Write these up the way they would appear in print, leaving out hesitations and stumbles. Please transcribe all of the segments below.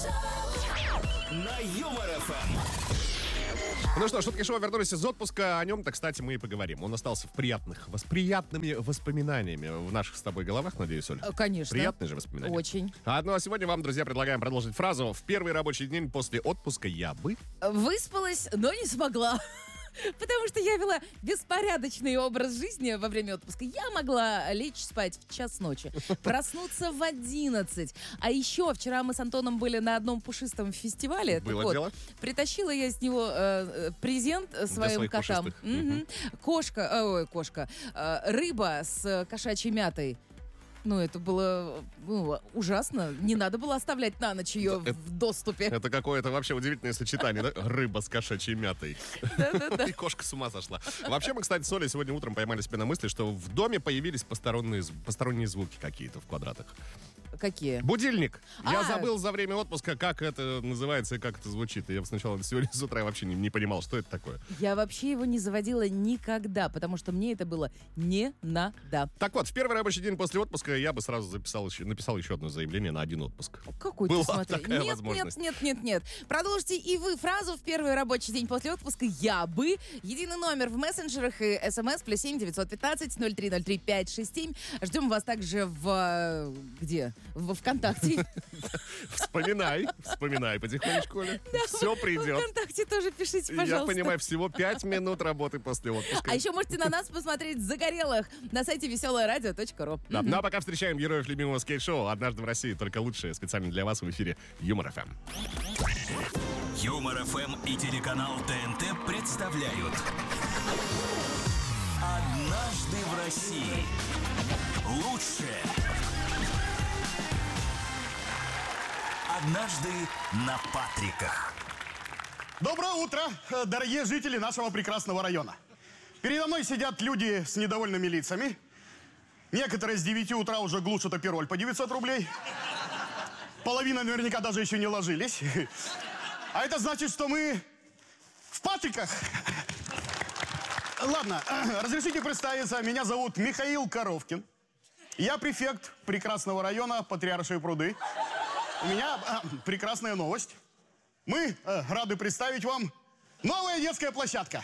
На Юмор ФМ. Ну что, шутки шоу вернулись из отпуска. О нем-то, кстати, мы и поговорим. Он остался в приятными воспоминаниями в наших с тобой головах, надеюсь, Оль? Конечно. Приятные же воспоминания. Очень. Ну а сегодня вам, друзья, предлагаем продолжить фразу. В первый рабочий день после отпуска я бы... Выспалась, но не смогла. Потому что я вела беспорядочный образ жизни во время отпуска. Я могла лечь спать в час ночи, проснуться в 11. А еще вчера мы с Антоном были на одном пушистом фестивале. Было дело. Притащила я с него презент своим котам. Кошка. Рыба с кошачьей мятой. Ну, это было ужасно. Не надо было оставлять на ночь ее в доступе. Это какое-то вообще удивительное сочетание, да? Рыба с кошачьей мятой. Да-да-да. И кошка с ума сошла. Вообще, мы, кстати, с Олей сегодня утром поймали себя на мысли, что в доме появились посторонние звуки какие-то в квадратах. Какие? Будильник. Я забыл за время отпуска, как это называется и как это звучит. И я сначала сегодня с утра вообще не понимал, что это такое. Я вообще его не заводила никогда, потому что мне это было не надо. Так вот, в первый рабочий день после отпуска я бы сразу написал еще одно заявление на один отпуск. Какой Была ты, смотри. такая возможность. Нет. Продолжите и вы фразу в первый рабочий день после отпуска «я бы». Единый номер в мессенджерах и смс +7 915 0303 567. Ждем вас также в... Где? В ВКонтакте. Вспоминай потихонечку, Оля. Все придет. ВКонтакте тоже пишите, пожалуйста. Я понимаю, всего 5 минут работы после отпуска. А еще можете на нас посмотреть загорелых на сайте веселорадио.ру. Да. Ну а пока встречаем героев любимого скейт-шоу «Однажды в России» только лучшее. Специально для вас в эфире Юмор ФМ. Юмор ФМ и телеканал ТНТ представляют «Однажды в России». Лучшее. Однажды на Патриках. Доброе утро, дорогие жители нашего прекрасного района. Передо мной сидят люди с недовольными лицами. Некоторые с 9 утра уже глушат апероль по 900 рублей. Половина наверняка даже еще не ложились. А это значит, что мы в Патриках. Ладно, разрешите представиться. Меня зовут Михаил Коровкин. Я префект прекрасного района Патриаршие пруды. У меня прекрасная новость. Мы рады представить вам новая детская площадка.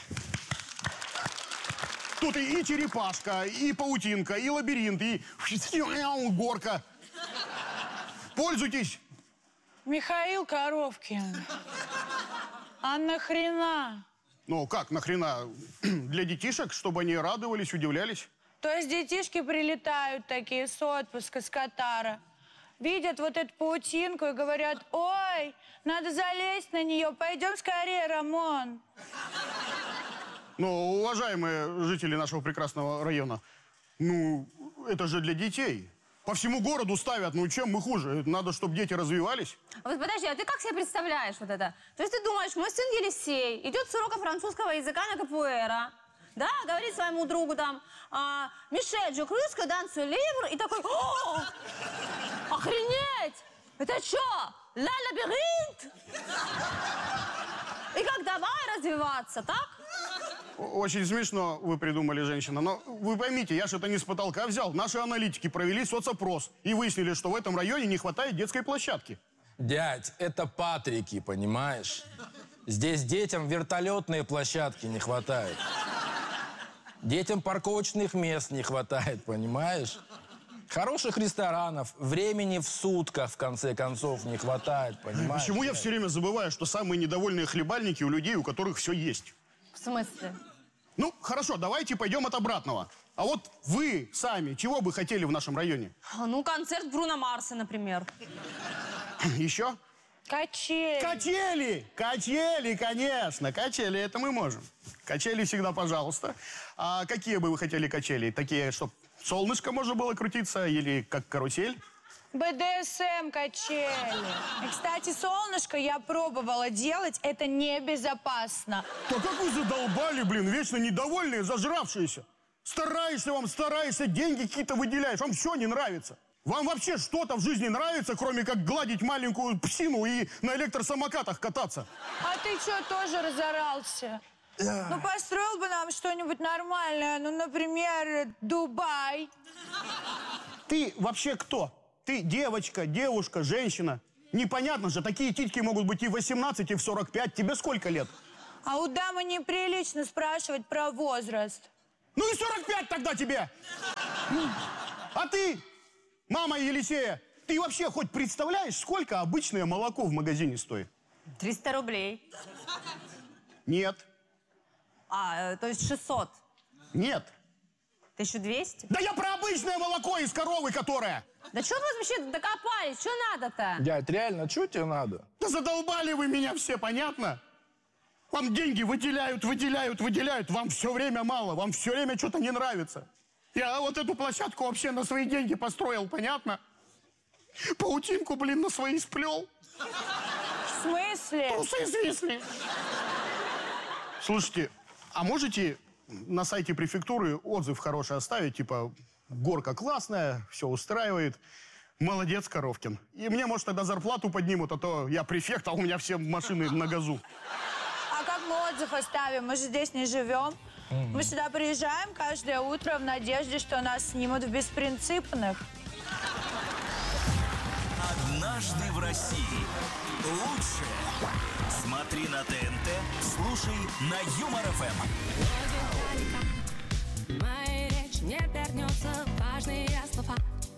Тут и черепашка, и паутинка, и лабиринт, и горка. Пользуйтесь. Михаил Коровкин. А нахрена? Ну, как нахрена? Для детишек, чтобы они радовались, удивлялись. То есть детишки прилетают такие с отпуска, с Катара, видят вот эту паутинку и говорят: ой, надо залезть на нее, пойдем скорее, Рамон. Ну, уважаемые жители нашего прекрасного района, ну, это же для детей. По всему городу ставят, ну, чем мы хуже? Надо, чтобы дети развивались. Вот подожди, а ты как себе представляешь вот это? То есть ты думаешь, мой сын Елисей идет с урока французского языка на капуэра, да, говорит своему другу там: Мишель, je crois que dans ce livre, и такой: о, охренеть! Это что, ла лабиринт? И как давай развиваться, так? Очень смешно вы придумали, женщина. Но вы поймите, я же это не с потолка взял. Наши аналитики провели соцопрос и выяснили, что в этом районе не хватает детской площадки. Дядь, это Патрики, понимаешь? Здесь детям вертолетные площадки не хватает. Детям парковочных мест не хватает, понимаешь? Хороших ресторанов, времени в сутках, в конце концов, не хватает, понимаешь? Почему я все время забываю, что самые недовольные хлебальники у людей, у которых все есть? В смысле? Ну, хорошо, давайте пойдем от обратного. А вот вы сами чего бы хотели в нашем районе? Ну, концерт Бруно Марса, например. Еще? Качели. Качели, конечно. Качели, это мы можем. Качели всегда, пожалуйста. А какие бы вы хотели качели? Такие, чтобы солнышко можно было крутиться или как карусель? БДСМ качели. И, кстати, солнышко я пробовала делать, это небезопасно. Да как вы задолбали, блин, вечно недовольные, зажравшиеся. Стараешься, деньги какие-то выделяешь, вам все не нравится. Вам вообще что-то в жизни нравится, кроме как гладить маленькую псину и на электросамокатах кататься? А ты что, тоже разорался? Ну, построил бы нам что-нибудь нормальное, ну, например, Дубай. Ты вообще кто? Ты девочка, девушка, женщина? Непонятно же, такие титьки могут быть и в 18, и в 45. Тебе сколько лет? А у дамы неприлично спрашивать про возраст. Ну и 45 тогда тебе! А ты, мама Елисея, ты вообще хоть представляешь, сколько обычное молоко в магазине стоит? 300 рублей. Нет. То есть 600. Нет. 1200? Да я про обычное молоко из коровы, которое... Да что вы вообще докопались? Что надо-то? Дядь, реально, что тебе надо? Да задолбали вы меня все, понятно? Вам деньги выделяют. Вам все время мало, вам все время что-то не нравится. Я вот эту площадку вообще на свои деньги построил, понятно? Паутинку, блин, на свои сплел. В смысле? Трусы свисли. Слушайте, а можете на сайте префектуры отзыв хороший оставить, типа, горка классная, все устраивает, молодец, Коровкин. И мне, может, тогда зарплату поднимут, а то я префект, а у меня все машины на газу. А как мы отзыв оставим? Мы же здесь не живем. Мы сюда приезжаем каждое утро в надежде, что нас снимут в беспринципных. Однажды в России. Лучшее. Смотри на ТНТ, слушай на Юмор ФМ. Моя речь не вернется, важные слова